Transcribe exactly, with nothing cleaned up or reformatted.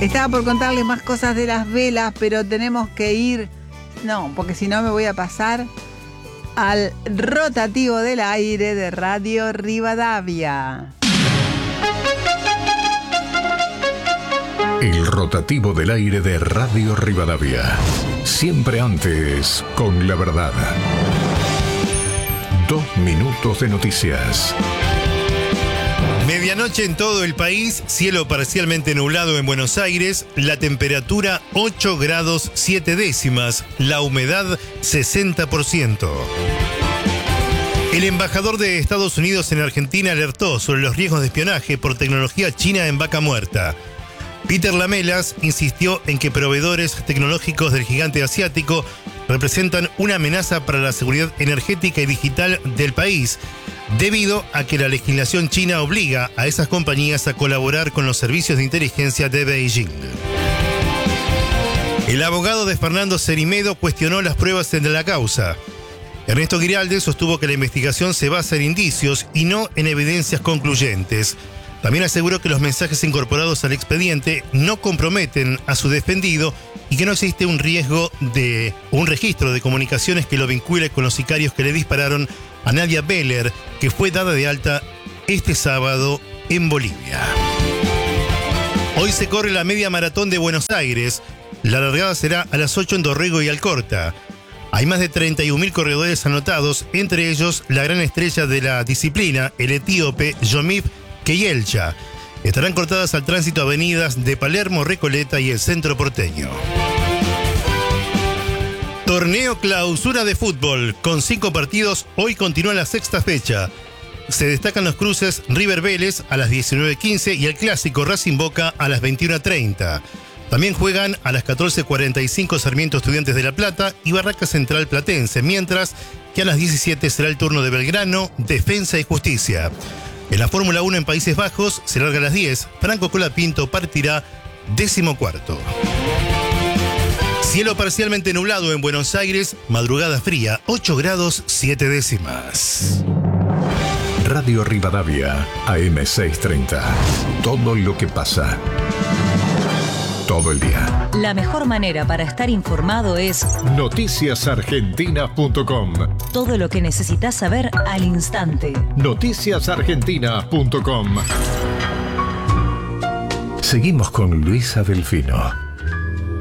Estaba por contarles más cosas de las velas, pero tenemos que ir... No, porque si no me voy a pasar al rotativo del aire de Radio Rivadavia. El rotativo del aire de Radio Rivadavia. Siempre antes con la verdad. Dos minutos de noticias. Medianoche en todo el país, cielo parcialmente nublado en Buenos Aires, la temperatura ocho grados siete décimas, la humedad sesenta por ciento. El embajador de Estados Unidos en Argentina alertó sobre los riesgos de espionaje por tecnología china en Vaca Muerta. Peter Lamelas insistió en que proveedores tecnológicos del gigante asiático representan una amenaza para la seguridad energética y digital del país, debido a que la legislación china obliga a esas compañías a colaborar con los servicios de inteligencia de Beijing. El abogado de Fernando Cerimedo cuestionó las pruebas de la causa. Ernesto Giralde sostuvo que la investigación se basa en indicios y no en evidencias concluyentes. También aseguró que los mensajes incorporados al expediente no comprometen a su defendido y que no existe un riesgo de un registro de comunicaciones que lo vincule con los sicarios que le dispararon a Nadia Beller, que fue dada de alta este sábado en Bolivia. Hoy se corre la media maratón de Buenos Aires. La largada será a las ocho en Dorrego y Alcorta. Hay más de treinta y un mil corredores anotados, entre ellos la gran estrella de la disciplina, el etíope Yomif Keyelcha. Estarán cortadas al tránsito avenidas de Palermo, Recoleta y el centro porteño. Torneo Clausura de fútbol. Con cinco partidos, hoy continúa la sexta fecha. Se destacan los cruces River Vélez a las diecinueve quince y el clásico Racing Boca a las veintiuna treinta. También juegan a las catorce cuarenta y cinco Sarmiento Estudiantes de La Plata y Barraca Central Platense, mientras que a las diecisiete será el turno de Belgrano, Defensa y Justicia. En la Fórmula uno en Países Bajos se larga a las diez. Franco Colapinto partirá decimocuarto. Cielo parcialmente nublado en Buenos Aires, madrugada fría, ocho grados siete décimas. Radio Rivadavia, A M seiscientos treinta. Todo lo que pasa. Todo el día. La mejor manera para estar informado es noticias argentinas punto com. Todo lo que necesitas saber al instante. noticias argentinas punto com. Seguimos con Luisa Delfino.